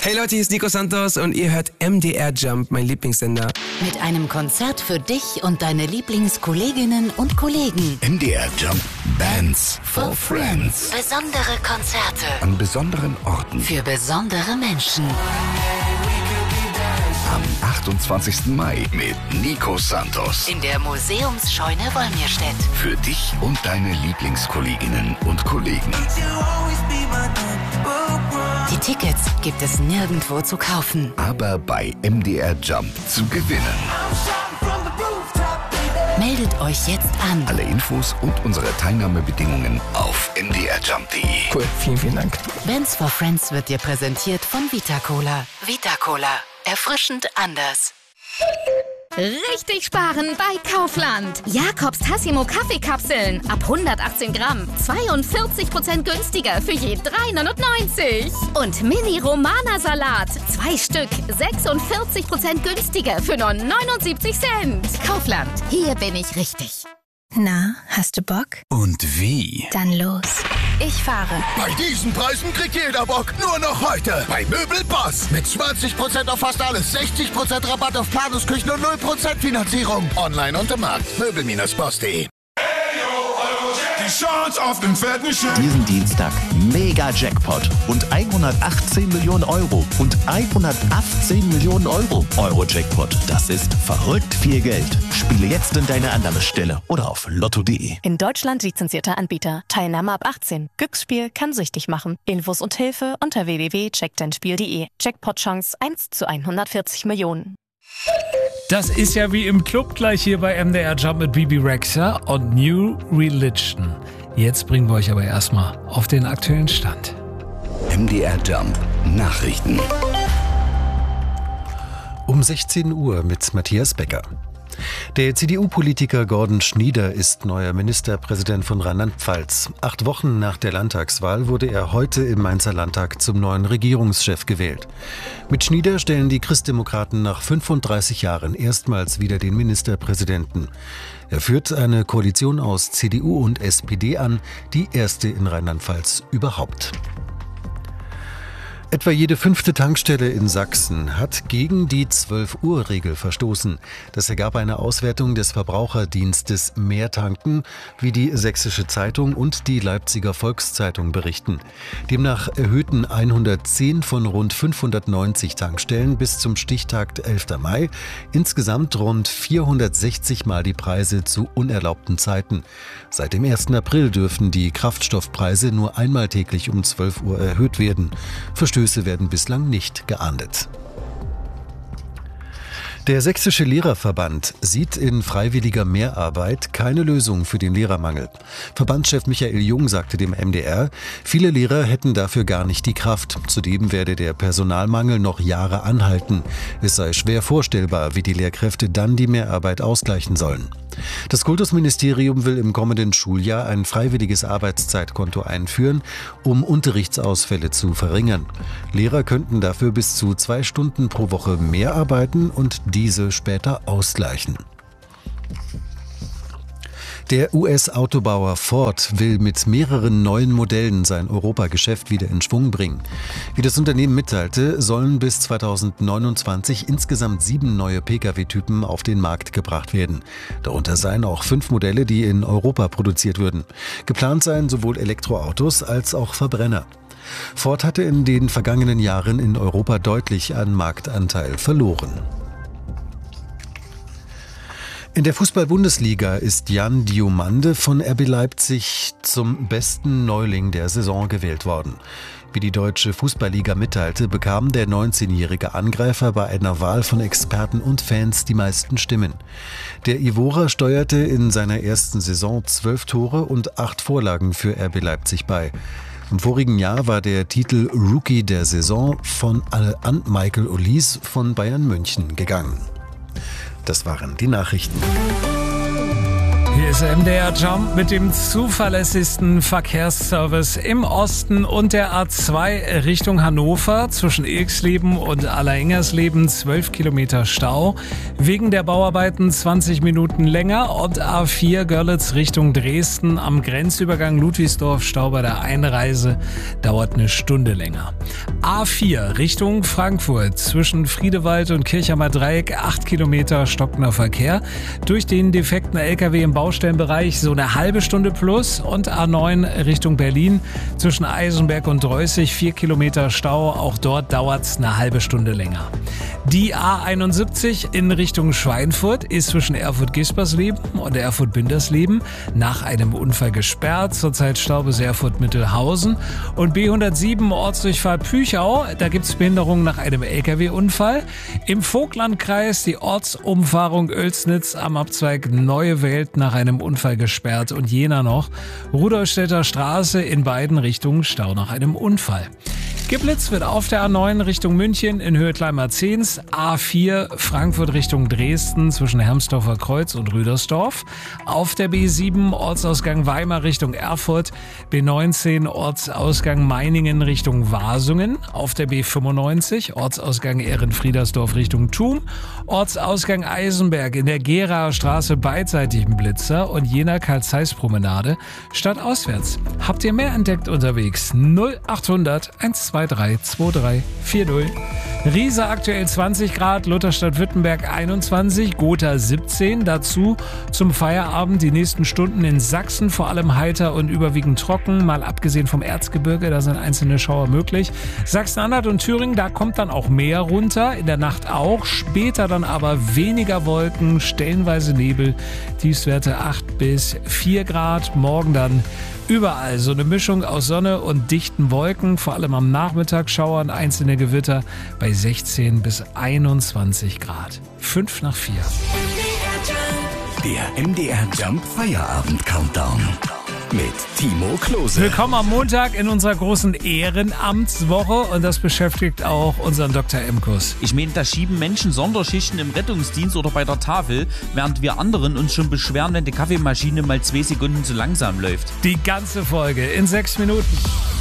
Hey Leute, hier ist Nico Santos und ihr hört MDR Jump, mein Lieblingssender. Mit einem Konzert für dich und deine Lieblingskolleginnen und Kollegen. MDR Jump Bands for Friends. Besondere Konzerte An besonderen Orten. für besondere Menschen. Am 28. Mai mit Nico Santos. In der Museumsscheune Wolmirstedt. Für dich und deine Lieblingskolleginnen und Kollegen. Die Tickets gibt es nirgendwo zu kaufen. Aber bei MDR Jump zu gewinnen. Meldet euch jetzt an. Alle Infos und unsere Teilnahmebedingungen auf mdrjump.de. Cool, vielen, vielen Dank. Bands for Friends wird dir präsentiert von Vita Cola. Vita Cola. Erfrischend anders. Richtig sparen bei Kaufland. Jakobs Tassimo Kaffeekapseln ab 118 Gramm. 42% günstiger für je 3,99. Und Mini Romana Salat. 2 Stück. 46% günstiger für nur 79 Cent. Kaufland. Hier bin ich richtig. Na, hast du Bock? Und wie? Dann los. Ich fahre. Bei diesen Preisen kriegt jeder Bock. Nur noch heute. Bei Möbelboss. Mit 20% auf fast alles. 60% Rabatt auf Planungsküchen und 0% Finanzierung. Online und im Markt. Möbel-boss.de. Die Chance auf den fetten Schein. Diesen Dienstag Mega-Jackpot und 118 Millionen Euro und 118 Millionen Euro. Euro-Jackpot, das ist verrückt viel Geld. Spiele jetzt in deine Annahmestelle oder auf lotto.de. In Deutschland lizenzierter Anbieter. Teilnahme ab 18. Glücksspiel kann süchtig machen. Infos und Hilfe unter www.checkdeinspiel.de. Jackpot-Chance 1 zu 140 Millionen. Das ist ja wie im Club gleich hier bei MDR Jump mit Bibi Rexha und New Religion. Jetzt bringen wir euch aber erstmal auf den aktuellen Stand. MDR Jump Nachrichten. Um 16 Uhr mit Matthias Becker. Der CDU-Politiker Gordon Schnieder ist neuer Ministerpräsident von Rheinland-Pfalz. 8 Wochen nach der Landtagswahl wurde er heute im Mainzer Landtag zum neuen Regierungschef gewählt. Mit Schnieder stellen die Christdemokraten nach 35 Jahren erstmals wieder den Ministerpräsidenten. Er führt eine Koalition aus CDU und SPD an, die erste in Rheinland-Pfalz überhaupt. Etwa jede 5. Tankstelle in Sachsen hat gegen die 12-Uhr-Regel verstoßen. Das ergab eine Auswertung des Verbraucherdienstes Mehr tanken, wie die Sächsische Zeitung und die Leipziger Volkszeitung berichten. Demnach erhöhten 110 von rund 590 Tankstellen bis zum Stichtag 11. Mai insgesamt rund 460 Mal die Preise zu unerlaubten Zeiten. Seit dem 1. April dürfen die Kraftstoffpreise nur einmal täglich um 12 Uhr erhöht werden. Verstöße werden bislang nicht geahndet. Der Sächsische Lehrerverband sieht in freiwilliger Mehrarbeit keine Lösung für den Lehrermangel. Verbandschef Michael Jung sagte dem MDR, viele Lehrer hätten dafür gar nicht die Kraft. Zudem werde der Personalmangel noch Jahre anhalten. Es sei schwer vorstellbar, wie die Lehrkräfte dann die Mehrarbeit ausgleichen sollen. Das Kultusministerium will im kommenden Schuljahr ein freiwilliges Arbeitszeitkonto einführen, um Unterrichtsausfälle zu verringern. Lehrer könnten dafür bis zu 2 Stunden pro Woche mehr arbeiten und diese später ausgleichen. Der US-Autobauer Ford will mit mehreren neuen Modellen sein Europageschäft wieder in Schwung bringen. Wie das Unternehmen mitteilte, sollen bis 2029 insgesamt 7 neue Pkw-Typen auf den Markt gebracht werden. Darunter seien auch 5 Modelle, die in Europa produziert würden. Geplant seien sowohl Elektroautos als auch Verbrenner. Ford hatte in den vergangenen Jahren in Europa deutlich an Marktanteil verloren. In der Fußball-Bundesliga ist Jan Diomande von RB Leipzig zum besten Neuling der Saison gewählt worden. Wie die Deutsche Fußballliga mitteilte, bekam der 19-jährige Angreifer bei einer Wahl von Experten und Fans die meisten Stimmen. Der Ivorer steuerte in seiner ersten Saison 12 Tore und 8 Vorlagen für RB Leipzig bei. Im vorigen Jahr war der Titel Rookie der Saison an Michael Olise von Bayern München gegangen. Das waren die Nachrichten. Hier ist MDR Jump mit dem zuverlässigsten Verkehrsservice im Osten und der A2 Richtung Hannover zwischen Ilksleben und Allerengersleben 12 Kilometer Stau. Wegen der Bauarbeiten 20 Minuten länger und A4 Görlitz Richtung Dresden am Grenzübergang Ludwigsdorf Stau bei der Einreise dauert eine Stunde länger. A4 Richtung Frankfurt zwischen Friedewald und Kirchheimer Dreieck 8 Kilometer stockender Verkehr. Durch den defekten LKW im Baustellenbereich so eine halbe Stunde plus. Und A9 Richtung Berlin zwischen Eisenberg und Dreußig 4 Kilometer Stau. Auch dort dauert es eine halbe Stunde länger. Die A71 in Richtung Schweinfurt ist zwischen Erfurt-Gispersleben und Erfurt-Bindersleben nach einem Unfall gesperrt. Zurzeit Stau bis Erfurt-Mittelhausen. Und B107 Ortsdurchfahrt Püchau, da gibt es Behinderungen nach einem LKW-Unfall. Im Vogtlandkreis die Ortsumfahrung Oelsnitz am Abzweig Neue Welt nach einem Unfall gesperrt. Und Jena noch Rudolstädter Straße in beiden Richtungen Stau nach einem Unfall. Geblitzt wird auf der A9 Richtung München in Höhe Kleinmarzens, A4 Frankfurt Richtung Dresden zwischen Hermsdorfer Kreuz und Rüdersdorf, auf der B7 Ortsausgang Weimar Richtung Erfurt, B19 Ortsausgang Meiningen Richtung Wasungen, auf der B95 Ortsausgang Ehrenfriedersdorf Richtung Thum, Ortsausgang Eisenberg in der Geraer Straße beidseitig im Blitzer und Jena Karl-Zeiss-Promenade stadtauswärts. Habt ihr mehr entdeckt unterwegs? 0800 123 2340. Riesa aktuell 20 Grad, Lutherstadt-Württemberg 21, Gotha 17. Dazu zum Feierabend die nächsten Stunden in Sachsen vor allem heiter und überwiegend trocken, mal abgesehen vom Erzgebirge, da sind einzelne Schauer möglich. Sachsen-Anhalt und Thüringen, da kommt dann auch mehr runter, in der Nacht auch, später dann aber weniger Wolken, stellenweise Nebel, Tiefstwerte 8 bis 4 Grad, morgen dann überall so eine Mischung aus Sonne und dichten Wolken, vor allem am Nachmittag schauern einzelne Gewitter bei 16 bis 21 Grad. 5 nach 4. Der MDR Jump Feierabend Countdown mit Timo Klose. Willkommen am Montag in unserer großen Ehrenamtswoche und das beschäftigt auch unseren Dr. Emkus. Ich meine, da schieben Menschen Sonderschichten im Rettungsdienst oder bei der Tafel, während wir anderen uns schon beschweren, wenn die Kaffeemaschine mal 2 Sekunden zu langsam läuft. Die ganze Folge in 6 Minuten.